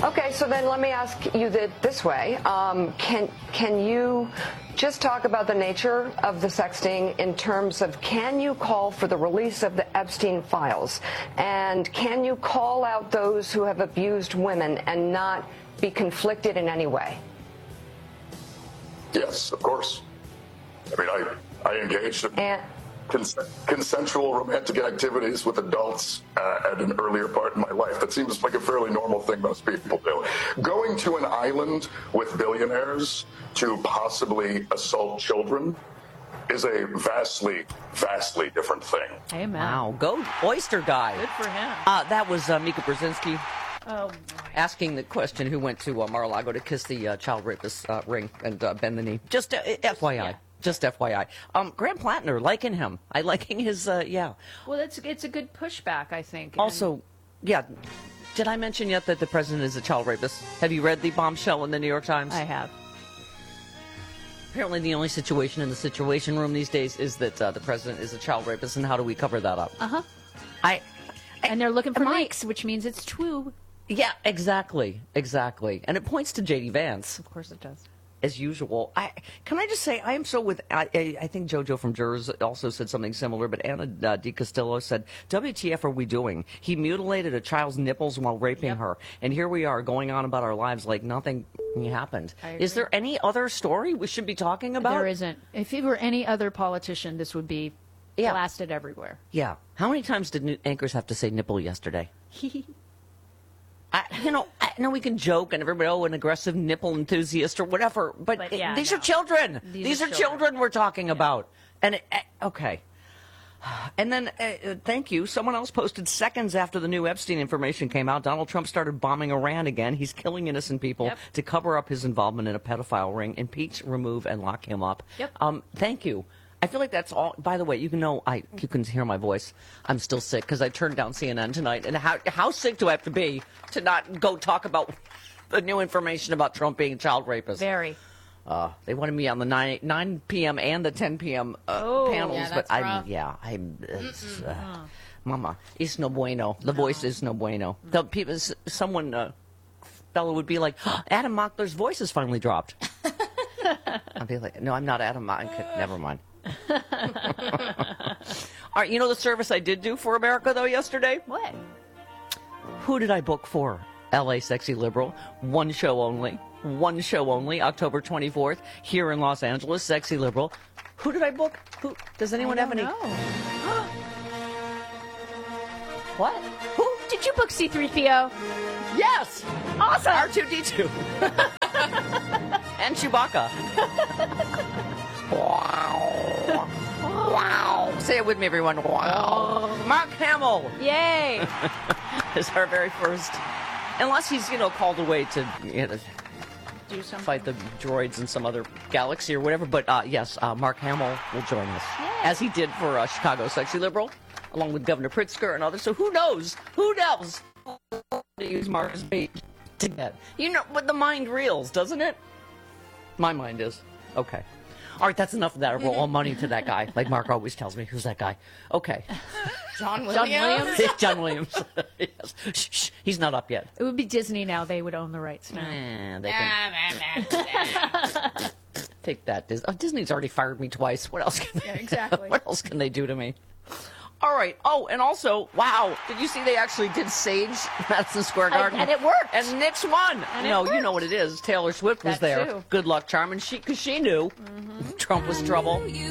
Okay, so then let me ask you this way. Can you just talk about the nature of the sexting in terms of, can you call for the release of the Epstein files? And can you call out those who have abused women and not be conflicted in any way? Yes, of course. I mean, I engaged in consensual romantic activities with adults at an earlier part in my life. That seems like a fairly normal thing most people do. Going to an island with billionaires to possibly assault children is a vastly, vastly different thing. Amen. Wow, go Oyster Guy. Good for him. That was Mika Brzezinski. Oh, asking the question who went to Mar-a-Lago to kiss the child rapist ring and bend the knee. Just FYI. Yeah. Just FYI. Graham Plattner, liking him. I liking his, yeah. Well, it's a good pushback, I think. Also, yeah, did I mention yet that the president is a child rapist? Have you read the bombshell in the New York Times? I have. Apparently the only situation in the Situation Room these days is that the president is a child rapist, and how do we cover that up? Uh-huh. And they're looking for likes, which means it's true. Yeah, exactly. And it points to J.D. Vance. Of course it does. As usual. Can I just say, I am so with, I think JoJo from Jurors also said something similar, but Anna DiCastillo said, WTF are we doing? He mutilated a child's nipples while raping her. And here we are going on about our lives like nothing happened. Is there any other story we should be talking about? There isn't. If it were any other politician, this would be blasted everywhere. Yeah. How many times did anchors have to say nipple yesterday? I know we can joke and everybody, an aggressive nipple enthusiast or whatever, but these are children. These are children we're talking about. And, okay. And then, thank you, someone else posted seconds after the new Epstein information came out, Donald Trump started bombing Iran again. He's killing innocent people to cover up his involvement in a pedophile ring. Impeach, remove, and lock him up. Thank you. I feel like that's all. By the way, you can hear my voice. I'm still sick because I turned down CNN tonight. And how sick do I have to be to not go talk about the new information about Trump being a child rapist? Very. They wanted me on the 9 p.m. and the 10 p.m. Panels, yeah, but rough. Mama, it's no bueno. The voice is no bueno. The people, someone fellow would be like, Adam Mockler's voice has finally dropped. I'd be like, no, I'm not Adam Mockler. Never mind. All right, you know the service I did do for America, though, yesterday? What? Who did I book for? L.A. Sexy Liberal. One show only, October 24th, here in Los Angeles, Sexy Liberal. Who did I book? Who? Does anyone have any? What? Who? Did you book C-3PO? Yes! Awesome! R2-D2. And Chewbacca. Wow. Wow. Say it with me, everyone. Wow. Mark Hamill. Yay. Is our very first. Unless he's, called away to do something. Fight the droids in some other galaxy or whatever. But yes, Mark Hamill will join us. Yay. As he did for Chicago Sexy Liberal, along with Governor Pritzker and others. So who knows? Who knows? To use Mark's bait to get. But the mind reels, doesn't it? My mind is. Okay. All right, that's enough of that. I roll all money to that guy. Like Mark always tells me. Who's that guy? Okay. John Williams? John Williams. Yes. Shh, he's not up yet. It would be Disney now. They would own the rights now. They can take that. Disney's already fired me twice. What else can they, exactly. What else can they do to me? All right. Oh, and also, wow, did you see they actually did Sage Madison Square Garden? And it worked. And Nix won. You know what it is. Taylor Swift was there. Too. Good luck, charm. And because she knew Trump was trouble.